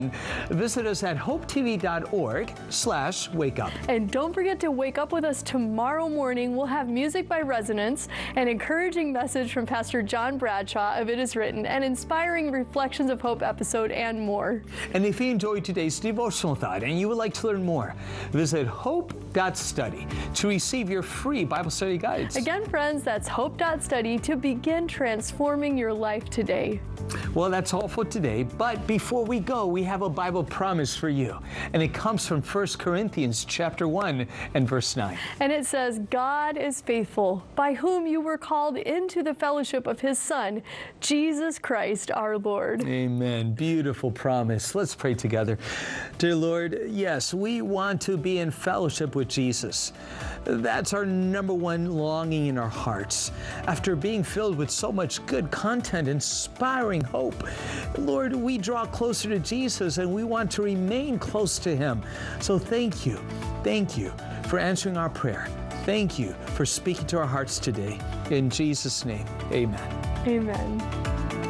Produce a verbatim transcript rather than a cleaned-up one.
Visit us at hope t v dot org slash wake up. And don't forget to wake up with us tomorrow morning. We'll have music by Resonance, an encouraging message from Pastor John Bradshaw of It Is Written, an inspiring Reflections of Hope episode, and more. And if you enjoyed today's devotional thought and you would like to learn more, visit hope dot study to receive your free Bible study guides. Again, friends, that's hope dot study to begin transforming your life today. Well, that's all for today, but before we go, we have a Bible promise for you, and it comes from First Corinthians chapter one and verse nine. And it says, God is faithful, by whom you were called into the fellowship of His Son, Jesus Christ our Lord. Amen. Beautiful promise. Let's pray together. Dear Lord, yes, we want to be in fellowship with Jesus. That's our number one longing in our hearts. After being filled with so much good content, inspiring hope, Lord, we draw closer to Jesus and we want to remain close to Him. So thank you. Thank you for answering our prayer. Thank you for speaking to our hearts today. In Jesus' name, amen. Amen.